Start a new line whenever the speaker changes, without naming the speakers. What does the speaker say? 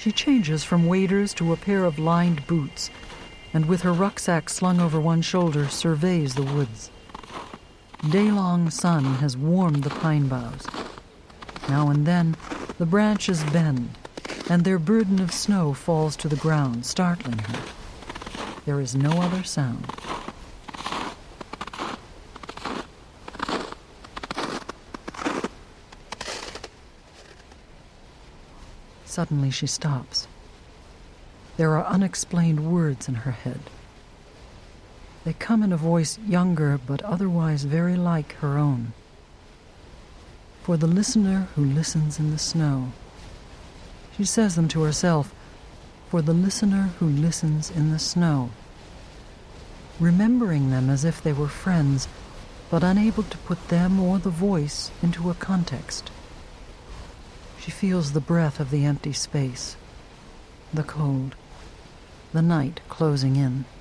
She changes from waders to a pair of lined boots, and with her rucksack slung over one shoulder, surveys the woods. Day-long sun has warmed the pine boughs. Now and then, the branches bend, and their burden of snow falls to the ground, startling her. There is no other sound. Suddenly she stops. There are unexplained words in her head. They come in a voice younger but otherwise very like her own. For the listener who listens in the snow. She says them to herself. For the listener who listens in the snow. Remembering them as if they were friends, but unable to put them or the voice into a context. She feels the breath of the empty space, the cold, the night closing in.